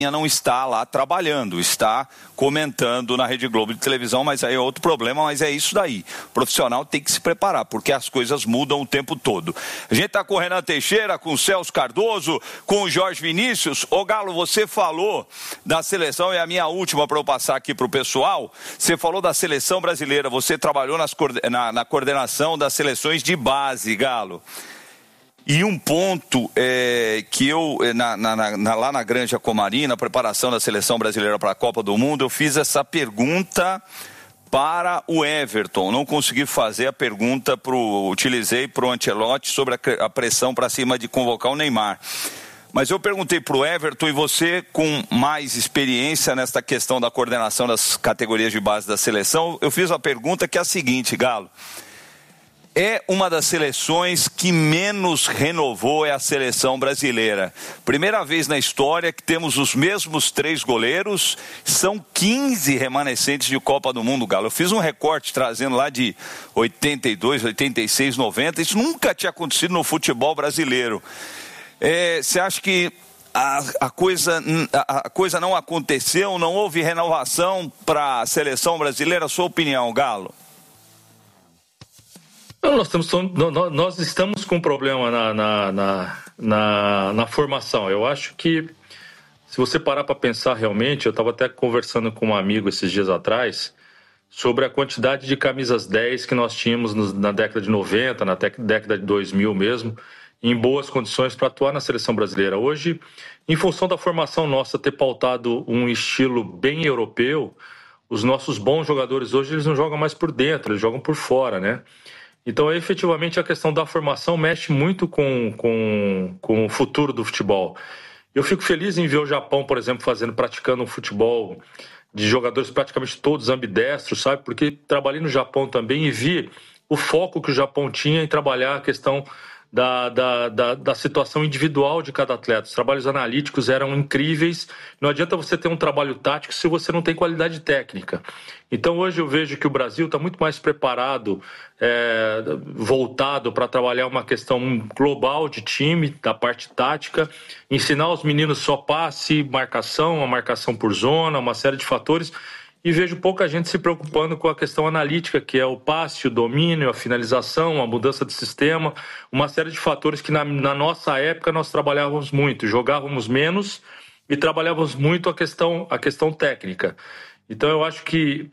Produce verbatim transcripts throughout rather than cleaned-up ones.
não está lá trabalhando, está comentando na Rede Globo de televisão, mas aí é outro problema, mas é isso daí. O profissional tem que se preparar, porque as coisas mudam o tempo todo. A gente está com o Renan Teixeira, com o Celso Cardoso, com o Jorge Vinícius. Ô Galo, você falou da seleção, e a minha última para eu passar aqui para o pessoal, você falou da seleção brasileira, você trabalhou nas, na, na coordenação das seleções de base, Galo. E um ponto é, que eu, na, na, na, lá na Granja Comari, na preparação da seleção brasileira para a Copa do Mundo, eu fiz essa pergunta para o Everton. Não consegui fazer a pergunta, pro, utilizei para o Ancelotti sobre a, a pressão para cima de convocar o Neymar. Mas eu perguntei para o Everton, e você com mais experiência nesta questão da coordenação das categorias de base da seleção, eu fiz uma pergunta que é a seguinte, Galo. É uma das seleções que menos renovou, é a seleção brasileira. Primeira vez na história que temos os mesmos três goleiros, são quinze remanescentes de Copa do Mundo, Galo. Eu fiz um recorte trazendo lá de oitenta e dois, oitenta e seis, noventa, isso nunca tinha acontecido no futebol brasileiro. É, você acha que a, a, coisa, a, a coisa não aconteceu, não houve renovação para a seleção brasileira? Sua opinião, Galo? Nós estamos, nós estamos com um problema na, na, na, na, na formação. Eu acho que, se você parar para pensar realmente, eu estava até conversando com um amigo esses dias atrás sobre a quantidade de camisas dez que nós tínhamos na década de noventa, na década de dois mil mesmo, em boas condições para atuar na seleção brasileira. Hoje, em função da formação nossa ter pautado um estilo bem europeu, os nossos bons jogadores hoje eles não jogam mais por dentro, eles jogam por fora, né? Então, efetivamente, a questão da formação mexe muito com, com, com o futuro do futebol. Eu fico feliz em ver o Japão, por exemplo, fazendo, praticando um futebol de jogadores praticamente todos ambidestros, sabe? Porque trabalhei no Japão também e vi o foco que o Japão tinha em trabalhar a questão da, da, da, da situação individual de cada atleta. Os trabalhos analíticos eram incríveis. Não adianta você ter um trabalho tático se você não tem qualidade técnica. Então, hoje eu vejo que o Brasil está muito mais preparado, é, voltado para trabalhar uma questão global de time, da parte tática, ensinar os meninos só passe, marcação, a marcação por zona, uma série de fatores, e vejo pouca gente se preocupando com a questão analítica, que é o passe, o domínio, a finalização, a mudança de sistema, uma série de fatores que na, na nossa época nós trabalhávamos muito, jogávamos menos e trabalhávamos muito a questão, a questão técnica. Então eu acho que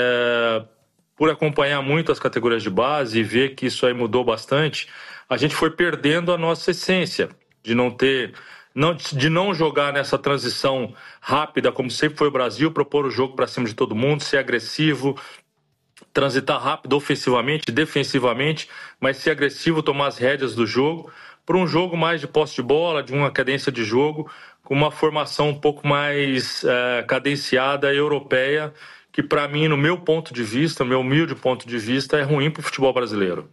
é, por acompanhar muito as categorias de base e ver que isso aí mudou bastante, a gente foi perdendo a nossa essência de não ter... Não, de não jogar nessa transição rápida, como sempre foi o Brasil, propor o jogo para cima de todo mundo, ser agressivo, transitar rápido ofensivamente, defensivamente, mas ser agressivo, tomar as rédeas do jogo, para um jogo mais de posse de bola, de uma cadência de jogo, com uma formação um pouco mais é, cadenciada, europeia, que para mim, no meu ponto de vista, meu humilde ponto de vista, é ruim para o futebol brasileiro.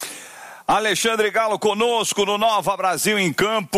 Alexandre Galo conosco no Nova Brasil em Campo,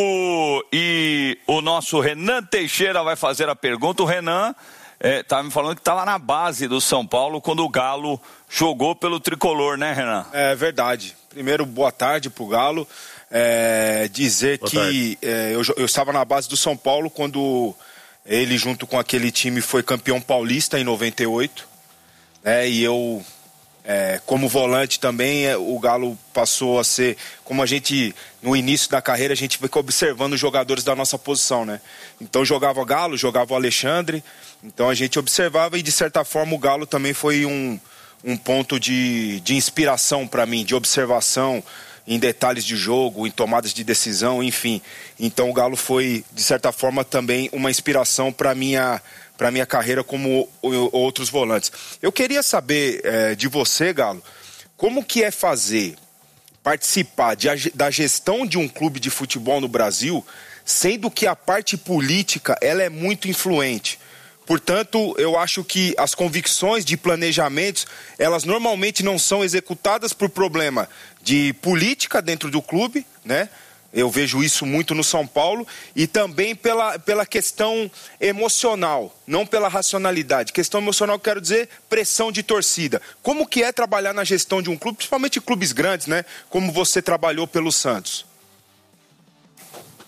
e o nosso Renan Teixeira vai fazer a pergunta. O Renan estava é, me falando que estava na base do São Paulo quando o Galo jogou pelo tricolor, né, Renan? É verdade. Primeiro, boa tarde pro Galo. É, dizer boa que é, eu, eu estava na base do São Paulo quando ele, junto com aquele time, foi campeão paulista em noventa e oito, né, e eu... É, como volante também, é, o Galo passou a ser, como a gente, no início da carreira, a gente fica observando os jogadores da nossa posição, né? Então jogava o Galo, jogava o Alexandre, então a gente observava, e de certa forma o Galo também foi um, um ponto de, de inspiração para mim, de observação em detalhes de jogo, em tomadas de decisão, enfim. Então o Galo foi, de certa forma, também uma inspiração para minha para minha carreira como outros volantes. Eu queria saber é, de você, Galo, como que é fazer, participar de, da gestão de um clube de futebol no Brasil, sendo que a parte política ela é muito influente. Portanto, eu acho que as convicções de planejamentos, elas normalmente não são executadas por problema de política dentro do clube, né? Eu vejo isso muito no São Paulo, e também pela, pela questão emocional, não pela racionalidade. Questão emocional, quero dizer, pressão de torcida. Como que é trabalhar na gestão de um clube, principalmente clubes grandes, né? Como você trabalhou pelo Santos?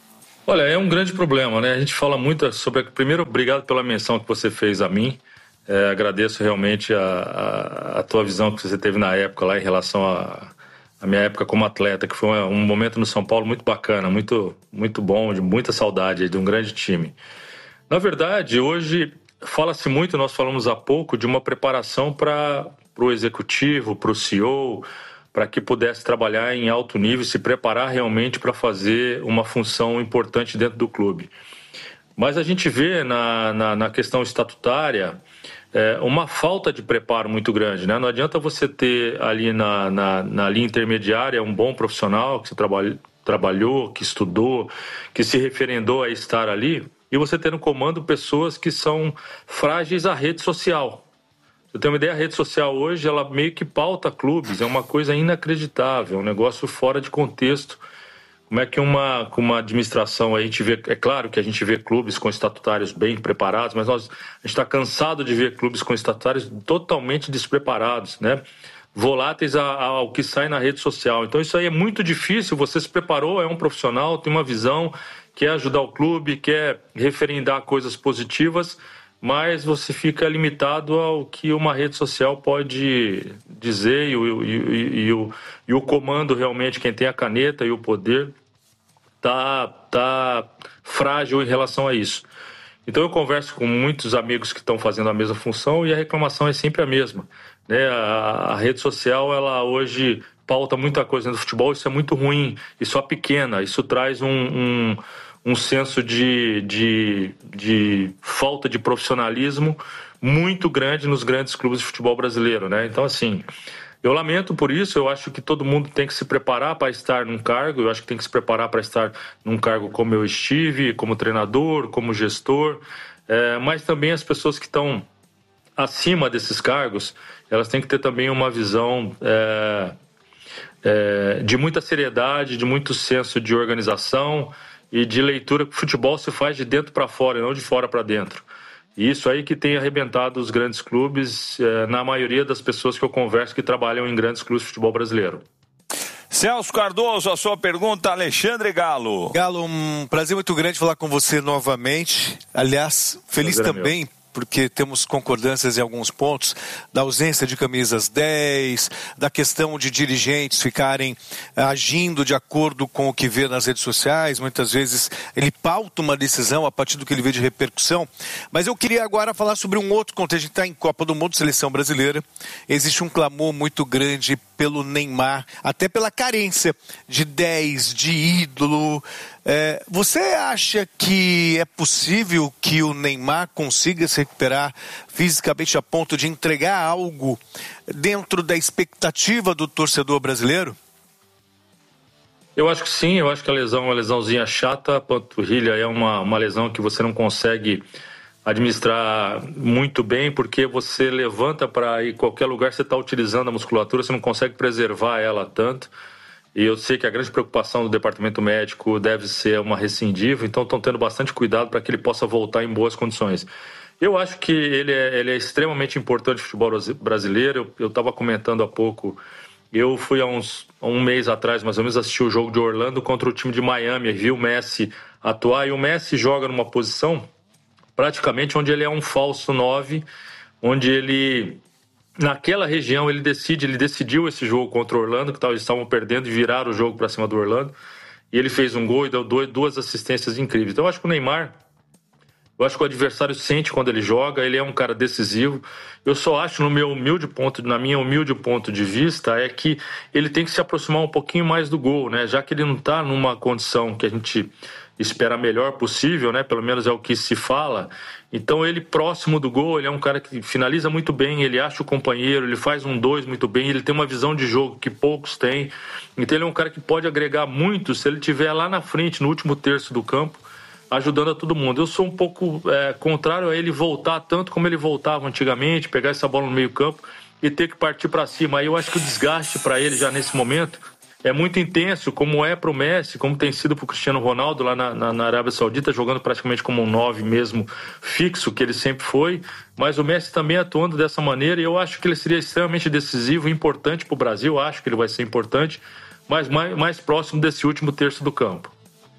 Olha, é um grande problema, né? A gente fala muito sobre... Primeiro, obrigado pela menção que você fez a mim. É, agradeço realmente a, a, a tua visão que você teve na época lá em relação a, a minha época como atleta, que foi um, um momento no São Paulo muito bacana, muito, muito bom, de muita saudade de um grande time. Na verdade, hoje fala-se muito, nós falamos há pouco, de uma preparação para o executivo, para o C E O, para que pudesse trabalhar em alto nível, se preparar realmente para fazer uma função importante dentro do clube. Mas a gente vê na, na, na questão estatutária é, uma falta de preparo muito grande, né? Não adianta você ter ali na, na, na linha intermediária um bom profissional que você trabalha, trabalhou, que estudou, que se referendou a estar ali, e você ter no comando pessoas que são frágeis à rede social. Você tem uma ideia, a rede social hoje, ela meio que pauta clubes, é uma coisa inacreditável, um negócio fora de contexto. Como é que uma, uma administração, a gente vê, é claro que a gente vê clubes com estatutários bem preparados, mas nós, a gente está cansado de ver clubes com estatutários totalmente despreparados, né? Voláteis ao que sai na rede social. Então isso aí é muito difícil, você se preparou, é um profissional, tem uma visão, quer ajudar o clube, quer referendar coisas positivas, mas você fica limitado ao que uma rede social pode dizer e o, e, e, e o, e o comando realmente, quem tem a caneta e o poder, tá, tá frágil em relação a isso. Então eu converso com muitos amigos que estão fazendo a mesma função e a reclamação é sempre a mesma, né? A, a rede social, ela hoje pauta muita coisa no futebol, isso é muito ruim, isso apequena, isso traz um... um um senso de, de, de falta de profissionalismo muito grande nos grandes clubes de futebol brasileiro, né? Então, assim, eu lamento por isso, eu acho que todo mundo tem que se preparar para estar num cargo, eu acho que tem que se preparar para estar num cargo como eu estive, como treinador, como gestor, é, mas também as pessoas que estão acima desses cargos, elas têm que ter também uma visão é, é, de muita seriedade, de muito senso de organização e de leitura, que o futebol se faz de dentro para fora e não de fora para dentro. E isso aí que tem arrebentado os grandes clubes, eh, na maioria das pessoas que eu converso que trabalham em grandes clubes de futebol brasileiro. Celso Cardoso, a sua pergunta, Alexandre Galo. Galo, um prazer muito grande falar com você novamente. Aliás, feliz prazer também, é porque temos concordâncias em alguns pontos, da ausência de camisas dez, da questão de dirigentes ficarem agindo de acordo com o que vê nas redes sociais. Muitas vezes ele pauta uma decisão a partir do que ele vê de repercussão. Mas eu queria agora falar sobre um outro contexto. A gente está em Copa do Mundo, seleção brasileira. Existe um clamor muito grande pelo Neymar, até pela carência de dez, de ídolo. É, você acha que é possível que o Neymar consiga se recuperar fisicamente a ponto de entregar algo dentro da expectativa do torcedor brasileiro? Eu acho que sim, eu acho que a lesão é uma lesãozinha chata, a panturrilha é uma, uma lesão que você não consegue administrar muito bem, porque você levanta para ir em qualquer lugar, você está utilizando a musculatura, você não consegue preservar ela tanto. E eu sei que a grande preocupação do departamento médico deve ser uma recidiva, então estão tendo bastante cuidado para que ele possa voltar em boas condições. Eu acho que ele é, ele é extremamente importante no futebol brasileiro. Eu estava comentando há pouco, eu fui há uns um mês atrás, mais ou menos, assistir o jogo de Orlando contra o time de Miami, vi o Messi atuar, e o Messi joga numa posição praticamente onde ele é um falso nove, onde ele... Naquela região ele decide, ele decidiu esse jogo contra o Orlando, que eles estavam perdendo, e viraram o jogo para cima do Orlando. E ele fez um gol e deu dois, duas assistências incríveis. Então eu acho que o Neymar, eu acho que o adversário sente quando ele joga, ele é um cara decisivo. Eu só acho, no meu humilde ponto, na minha humilde ponto de vista, é que ele tem que se aproximar um pouquinho mais do gol, né? Já que ele não está numa condição que a gente espera a melhor possível, né? Pelo menos é o que se fala. Então ele próximo do gol, ele é um cara que finaliza muito bem, ele acha o companheiro, ele faz um dois muito bem, ele tem uma visão de jogo que poucos têm. Então ele é um cara que pode agregar muito se ele estiver lá na frente, no último terço do campo, ajudando a todo mundo. Eu sou um pouco é, contrário a ele voltar tanto como ele voltava antigamente, pegar essa bola no meio campo e ter que partir para cima. Aí eu acho que o desgaste para ele já nesse momento é muito intenso, como é para o Messi, como tem sido para o Cristiano Ronaldo lá na, na, na Arábia Saudita, jogando praticamente como um nove mesmo fixo, que ele sempre foi, mas o Messi também atuando dessa maneira, e eu acho que ele seria extremamente decisivo e importante para o Brasil, acho que ele vai ser importante, mas mais, mais próximo desse último terço do campo.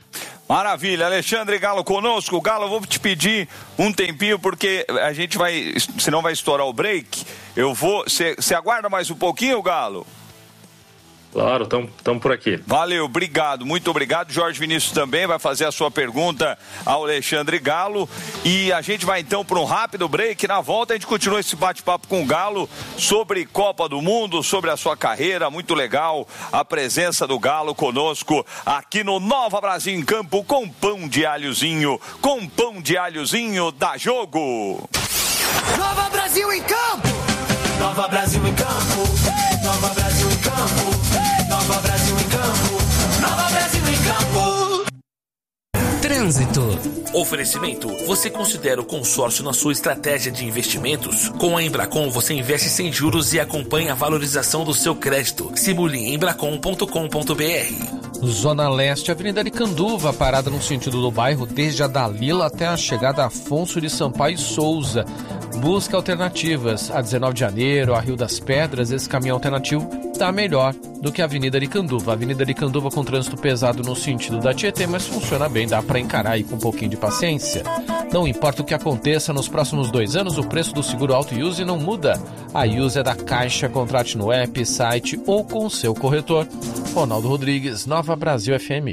Maravilha, Alexandre Galo conosco. Galo, eu vou te pedir um tempinho, porque a gente vai, senão vai estourar o break. Eu vou, você aguarda mais um pouquinho, Galo? Claro, estamos por aqui. Valeu, obrigado, muito obrigado. Jorge Vinícius também vai fazer a sua pergunta ao Alexandre Galo. E a gente vai então para um rápido break. Na volta a gente continua esse bate-papo com o Galo sobre Copa do Mundo, sobre a sua carreira. Muito legal a presença do Galo conosco aqui no Nova Brasil em Campo, com pão de alhozinho, com pão de alhozinho da Jogo. Nova Brasil em Campo! Nova Brasil em Campo! Nova Brasil em Campo! Nova Brasil em Campo! Nova Brasil em Campo! Trânsito. Oferecimento. Você considera o consórcio na sua estratégia de investimentos? Com a Embracon você investe sem juros e acompanha a valorização do seu crédito. Simule em embracon ponto com ponto b r. Zona Leste, Avenida Aricanduva, parada no sentido do bairro desde a Dalila até a chegada a Afonso de Sampaio e Souza. Busca alternativas. A dezenove de janeiro, a Rio das Pedras, esse caminho alternativo está melhor do que a Avenida Aricanduva. A Avenida Aricanduva com trânsito pesado no sentido da Tietê, mas funciona bem, dá para encarar aí com um pouquinho de paciência. Não importa o que aconteça nos próximos dois anos, o preço do seguro Auto Use não muda. A Use é da Caixa, contrate no app, site ou com o seu corretor. Ronaldo Rodrigues, Nova Brasil F M.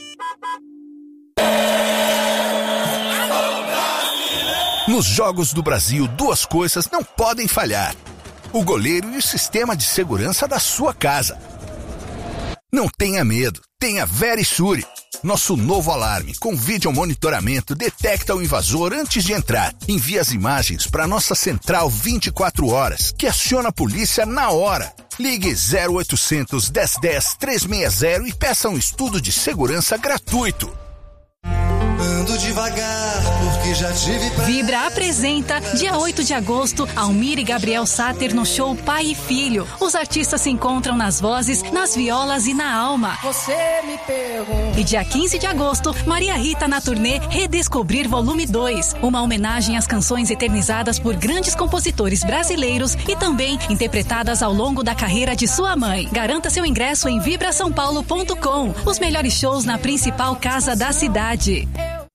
Nos Jogos do Brasil, duas coisas não podem falhar: o goleiro e o sistema de segurança da sua casa. Não tenha medo, tenha Verisure. Nosso novo alarme com vídeo monitoramento detecta o invasor antes de entrar. Envia as imagens para nossa central vinte e quatro horas, que aciona a polícia na hora. Ligue zero oitocentos, dez dez, trezentos e sessenta e peça um estudo de segurança gratuito. Ando devagar, porque já tive pra... Vibra apresenta, dia oito de agosto, Almir e Gabriel Sater no show Pai e Filho. Os artistas se encontram nas vozes, nas violas e na alma. Você me pergunta. E dia quinze de agosto, Maria Rita na turnê Redescobrir Volume dois. Uma homenagem às canções eternizadas por grandes compositores brasileiros e também interpretadas ao longo da carreira de sua mãe. Garanta seu ingresso em vibra são paulo ponto com. Os melhores shows na principal casa da cidade.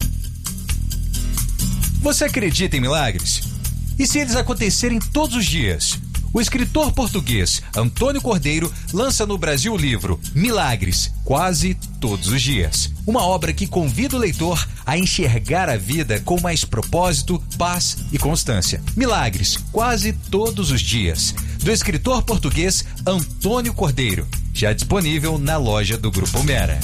Você acredita em milagres? E se eles acontecerem todos os dias? O escritor português Antônio Cordeiro lança no Brasil o livro Milagres, quase todos os dias. Uma obra que convida o leitor a enxergar a vida com mais propósito, paz e constância. Milagres, quase todos os dias. Do escritor português Antônio Cordeiro. Já disponível na loja do Grupo Mera.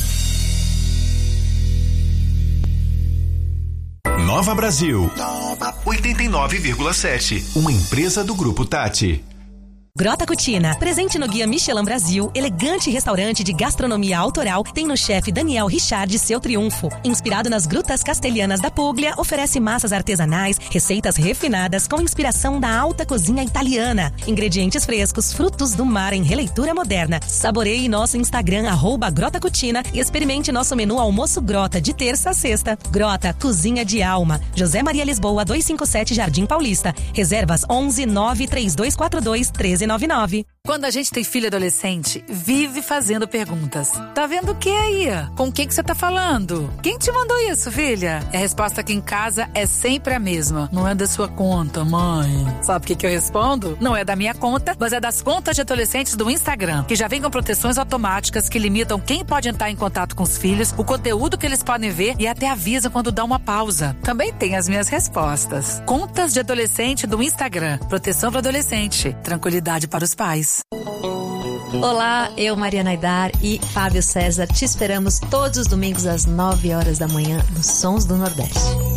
Nova Brasil, oitenta e nove vírgula sete, uma empresa do Grupo Tati. Grota Cucina, presente no Guia Michelin Brasil, elegante restaurante de gastronomia autoral, tem no chefe Daniel Richard seu triunfo. Inspirado nas grutas castelhanas da Puglia, oferece massas artesanais, receitas refinadas com inspiração da alta cozinha italiana. Ingredientes frescos, frutos do mar em releitura moderna. Saboreie nosso Instagram, arroba Grota Cucina, e experimente nosso menu almoço Grota de terça a sexta. Grota, cozinha de alma. José Maria Lisboa, duzentos e cinquenta e sete, Jardim Paulista. Reservas onze nove três dois quatro dois um três nove nove. Quando a gente tem filho adolescente, vive fazendo perguntas. Tá vendo o que aí? Com quem que você tá falando? Quem te mandou isso, filha? E a resposta aqui em casa é sempre a mesma. Não é da sua conta, mãe. Sabe o que que eu respondo? Não é da minha conta, mas é das contas de adolescentes do Instagram, que já vem com proteções automáticas que limitam quem pode entrar em contato com os filhos, o conteúdo que eles podem ver e até avisa quando dá uma pausa. Também tem as minhas respostas. Contas de adolescente do Instagram. Proteção para adolescente. Tranquilidade para os pais. Olá, eu, Mariana Aidar e Fábio César te esperamos todos os domingos às nove horas da manhã nos Sons do Nordeste.